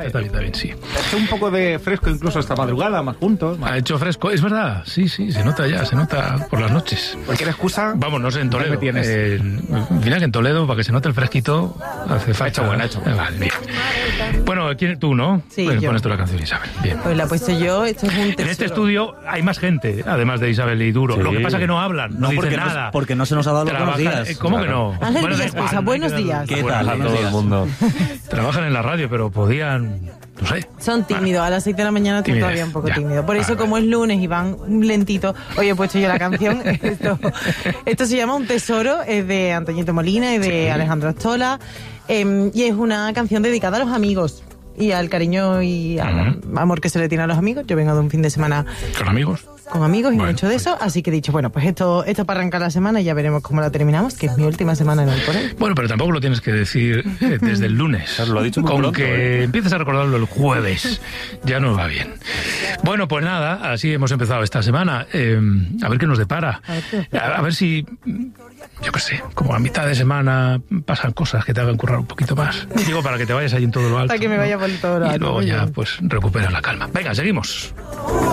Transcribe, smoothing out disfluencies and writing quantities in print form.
está bien, sí. Ha hecho un poco de fresco incluso esta madrugada, más juntos. Ha hecho fresco, es verdad, sí, se nota por las noches. Cualquier excusa. Vamos, no sé, en Toledo. Me tienes. Mira que en Toledo, para que se note el fresquito, hace falta. Ha hecho bueno. Vale, bien. Bueno, ¿quién tú, no? Sí, Bueno, yo. pones tú la canción, Isabel. Bien. Pues la he puesto yo, esto es un tesoro. En este estudio hay más gente, además de Isabel y Duro. Sí. Lo que pasa es que no hablan, no dicen porque nada. porque no se nos ha dado los buenos Trabajan- días. ¿Cómo que Claro. no? Ángel Bueno, da Villascusa, igual, buenos no hay que días. dar- ¿Qué Buenos tal a días. todo el mundo? Trabajan en la radio, pero podían, no sé. Son tímidos, a las 6 de la mañana están Timidez, todavía un poco ya. tímidos. Por eso, Ah, como es lunes y van lentito, hoy he puesto yo la canción. Esto se llama Un Tesoro, es de Antoñito Molina y de Alejandro Astola. Y es una canción dedicada a los amigos y al cariño y al amor que se le tiene a los amigos. Yo vengo de un fin de semana ¿Con amigos? con amigos y Bueno, mucho de eso, así que he dicho, bueno, pues esto para arrancar la semana y ya veremos cómo la terminamos, que es mi última semana en el Corel. Bueno, pero tampoco lo tienes que decir desde el lunes. Claro, lo ha dicho muy Con pronto, que empieces a recordarlo el jueves, ya nos va bien. Bueno, pues nada, así hemos empezado esta semana. A ver qué nos depara. A ver si, yo qué sé, como a mitad de semana pasan cosas que te hagan currar un poquito más. Digo, para que te vayas ahí en todo lo alto. Para que me vaya por todo lo Y alto, luego muy ya, bien. pues, recuperas la calma. Venga, seguimos.